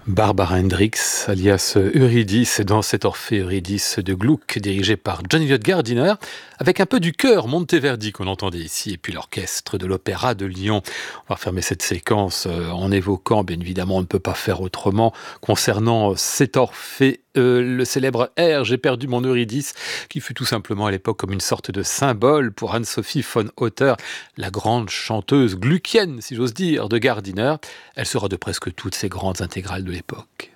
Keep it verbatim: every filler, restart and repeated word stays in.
Barbara Hendricks, alias Eurydice, dans cet Orphée Eurydice de Gluck, dirigé par John Eliot Gardiner, avec un peu du chœur Monteverdi qu'on entendait ici, et puis l'orchestre de l'Opéra de Lyon. On va refermer cette séquence en évoquant, bien évidemment, on ne peut pas faire autrement, concernant cet Orphée, euh, le célèbre air « J'ai perdu mon Eurydice », qui fut tout simplement à l'époque comme une sorte de symbole pour Anne-Sophie von Otter, la grande chanteuse gluckienne, si j'ose dire, de Gardiner. Elle sera de presque toutes ces grandes intégrales de l'époque.